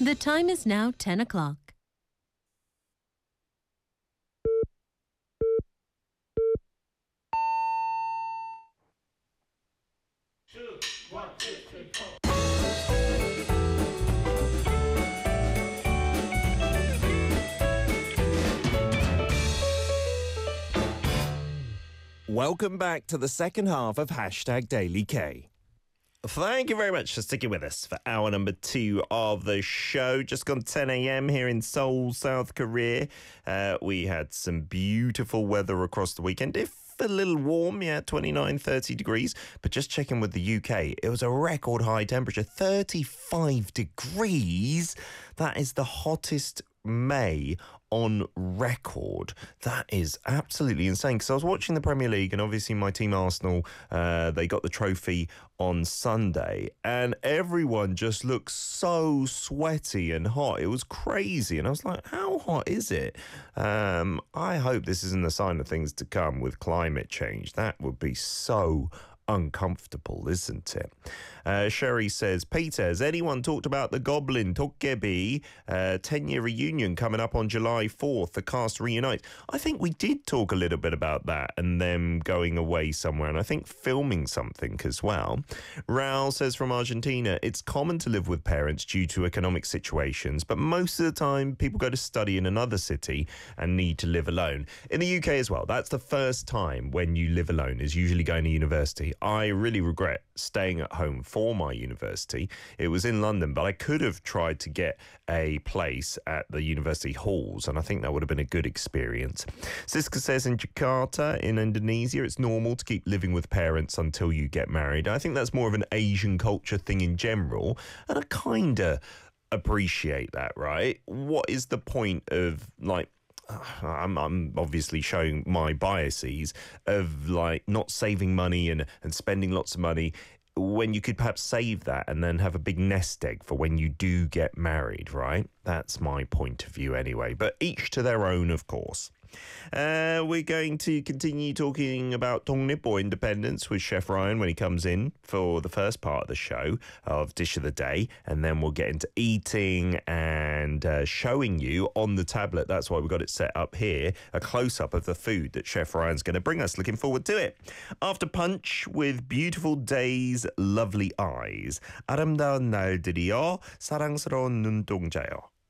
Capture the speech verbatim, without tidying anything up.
The time is now ten o'clock. Welcome back to the second half of Hashtag Daily K. Thank you very much for sticking with us for hour number two of the show. Just gone ten a.m. here in Seoul, South Korea. Uh, we had some beautiful weather across the weekend. If a little warm, yeah, twenty-nine, thirty degrees. But just checking with the U K, it was a record high temperature, thirty-five degrees. That is the hottest May on record. That is absolutely insane, because I was watching the Premier League and obviously my team Arsenal, uh, they got the trophy on Sunday and everyone just looked so sweaty and hot. It was crazy and I was like, how hot is it? Um, I hope this isn't a sign of things to come with climate change. That would be so uncomfortable, isn't it? Uh, Sherry says, Peter, has anyone talked about the Goblin Tokkebi uh, ten-year reunion coming up on July fourth? The cast reunite. I think we did talk a little bit about that and them going away somewhere, and I think filming something as well. Raul says from Argentina, it's common to live with parents due to economic situations, but most of the time people go to study in another city and need to live alone. In the U K as well, that's the first time when you live alone, is usually going to university. I really regret staying at home for my university. It was in London, but I could have tried to get a place at the university halls, and I think that would have been a good experience. Siska says in Jakarta, in Indonesia, it's normal to keep living with parents until you get married. I think that's more of an Asian culture thing in general, and I kind of appreciate that, right? What is the point of, like, I'm, I'm obviously showing my biases of like not saving money and, and spending lots of money when you could perhaps save that and then have a big nest egg for when you do get married, right? That's my point of view anyway, but each to their own, of course. Uh, we're going to continue talking about Dongnippo independence with Chef Ryan when he comes in for the first part of the show of Dish of the Day, and then we'll get into eating and uh, showing you on the tablet. That's why we've got it set up here, a close-up of the food that Chef Ryan's going to bring us. Looking forward to it. After Punch with Beautiful Days, Lovely Eyes. 아름다운 날들이여 사랑스러운 눈동자여.